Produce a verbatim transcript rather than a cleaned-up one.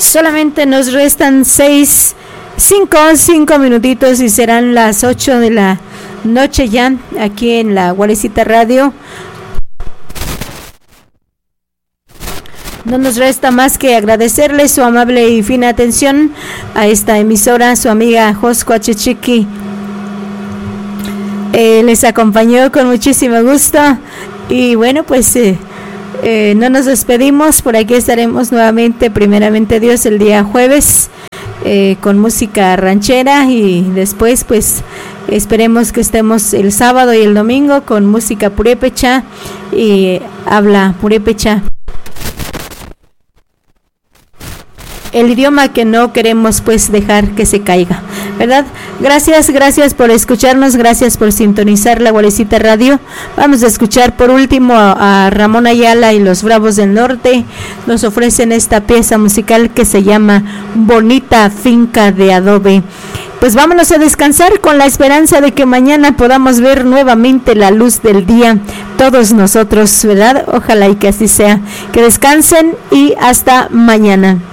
Solamente nos restan seis, cinco, cinco minutitos y serán las ocho de la noche ya aquí en la Gualecita Radio. No nos resta más que agradecerle su amable y fina atención a esta emisora. Su amiga Josco Achichiqui eh, les acompañó con muchísimo gusto. Y bueno, pues eh, eh, no nos despedimos. Por aquí estaremos nuevamente, primeramente Dios, el día jueves eh, con música ranchera. Y después pues esperemos que estemos el sábado y el domingo con música purépecha y habla purépecha, el idioma que no queremos pues dejar que se caiga, ¿verdad? Gracias, gracias por escucharnos, gracias por sintonizar la Gualecita Radio. Vamos a escuchar por último a, a Ramón Ayala y los Bravos del Norte. Nos ofrecen esta pieza musical que se llama Bonita Finca de Adobe. Pues vámonos a descansar con la esperanza de que mañana podamos ver nuevamente la luz del día, todos nosotros, ¿verdad? Ojalá y que así sea. Que descansen y hasta mañana.